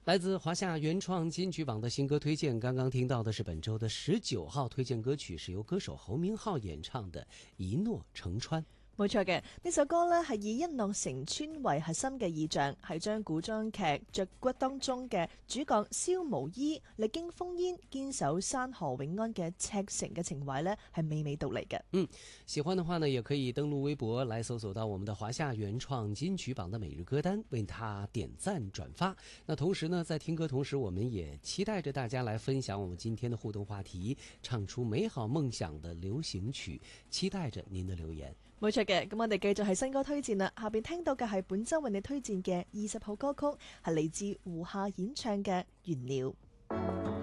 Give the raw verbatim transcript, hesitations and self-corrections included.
来自华夏原创金曲榜的新歌推荐，刚刚听到的是本周的十九號推薦歌曲，是由歌手侯明昊演唱的《一諾成川》。 冇錯嘅，呢首歌呢係以一諾成川為核心嘅意象，係將古裝劇《着骨》當中嘅主角蕭無醫歷經烽煙堅守山河永安嘅赤誠嘅情懷呢係娓娓道嚟嘅。 嗯，喜歡的話呢，也可以登錄微博來搜索到我們的華夏原創金曲榜的每日歌單，為他點讚轉發。那同時呢，在聽歌同時，我們也期待着大家來分享我們今天的互動話題，唱出美好夢想的流行曲，期待着您的留言。 冇錯嘅，咁我哋繼續係新歌推薦啦。下邊聽到嘅係本周為你推薦嘅二十號歌曲，係嚟自胡夏演唱嘅《原料》。